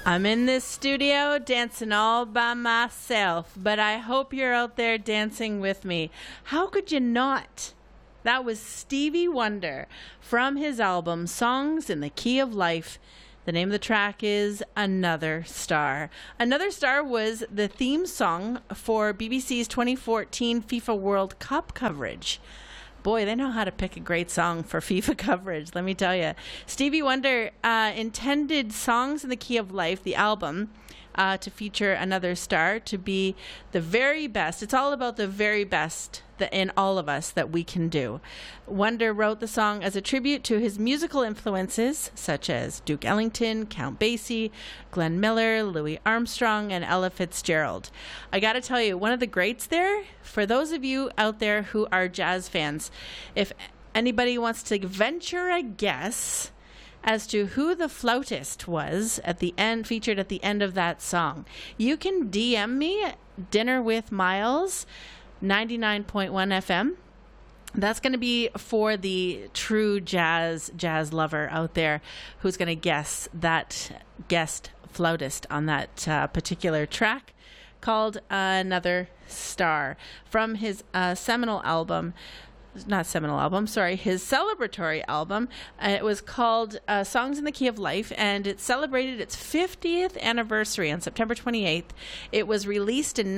I'm in this studio dancing all by myself, but I hope you're out there dancing with me. How could you not? That was Stevie Wonder from his album Songs in the Key of Life. The name of the track is Another Star. Another Star was the theme song for BBC's 2014 FIFA World Cup coverage. Boy, they know how to pick a great song for FIFA coverage, let me tell you. Stevie Wonder intended Songs in the Key of Life, the album, to feature Another Star, to be the very best. It's all about the very best in all of us that we can do. Wonder wrote the song as a tribute to his musical influences, such as Duke Ellington, Count Basie, Glenn Miller, Louis Armstrong, and Ella Fitzgerald. I got to tell you, one of the greats there, for those of you out there who are jazz fans, if anybody wants to venture a guess as to who the flautist was at the end, featured at the end of that song, you can DM me Dinner with Miles, 99.1 FM. That's going to be for the true jazz lover out there who's going to guess that guest flautist on that particular track called Another Star from his seminal album. Not seminal album, sorry, his celebratory album. It was called Songs in the Key of Life, and it celebrated its 50th anniversary on September 28th. It was released in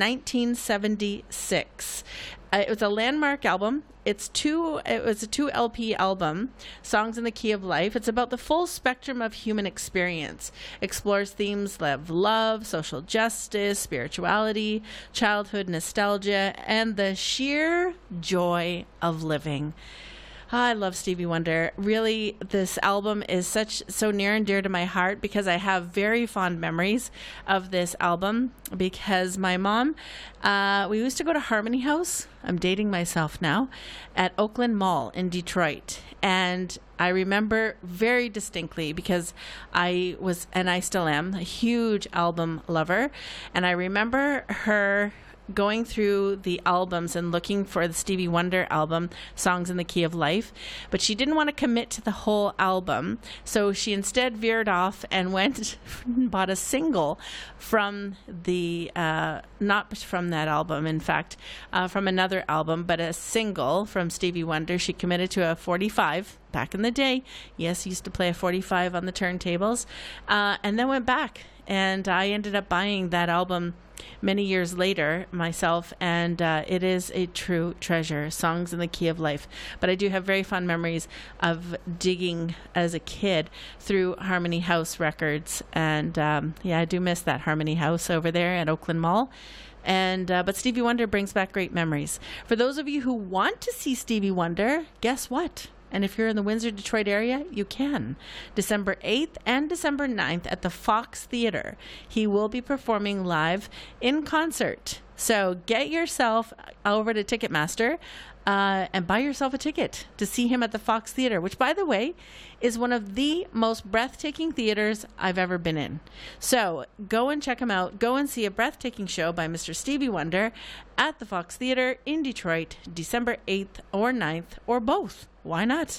1976. It was a landmark album. It was a 2 LP album, Songs in the Key of Life. It's about the full spectrum of human experience. Explores themes of love, social justice, spirituality, childhood nostalgia, and the sheer joy of living. I love Stevie Wonder. Really, this album is so near and dear to my heart because I have very fond memories of this album because my mom, we used to go to Harmony House, I'm dating myself now, at Oakland Mall in Detroit. And I remember very distinctly because I was, and I still am, a huge album lover. And I remember her going through the albums and looking for the Stevie Wonder album, Songs in the Key of Life, but she didn't want to commit to the whole album, so she instead veered off and went and bought a single from the, not from that album, in fact, from another album, but a single from Stevie Wonder. She committed to a 45 back in the day. Yes, used to play a 45 on the turntables, and then went back. And I ended up buying that album many years later myself, and it is a true treasure, Songs in the Key of Life. But I do have very fond memories of digging as a kid through Harmony House records, and I do miss that Harmony House over there at Oakland Mall. And but Stevie Wonder brings back great memories. For those of you who want to see Stevie Wonder, guess what? And if you're in the Windsor, Detroit area, you can. December 8th and December 9th at the Fox Theatre. He will be performing live in concert. So get yourself over to Ticketmaster and buy yourself a ticket to see him at the Fox Theatre, which, by the way, is one of the most breathtaking theaters I've ever been in. So go and check him out. Go and see a breathtaking show by Mr. Stevie Wonder at the Fox Theatre in Detroit, December 8th or 9th, or both. Why not?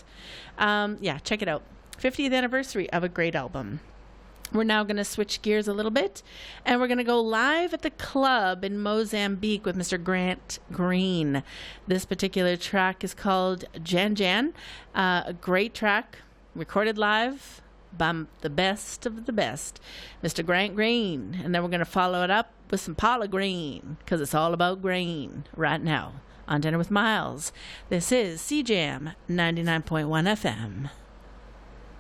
Check it out. 50th anniversary of a great album. We're now going to switch gears a little bit, and we're going to go live at the club in Mozambique with Mr. Grant Green. This particular track is called Jan Jan, a great track, recorded live by the best of the best, Mr. Grant Green. And then we're going to follow it up with some Paula Green, because it's all about green right now on Dinner with Miles. This is CJAM 99.1 FM.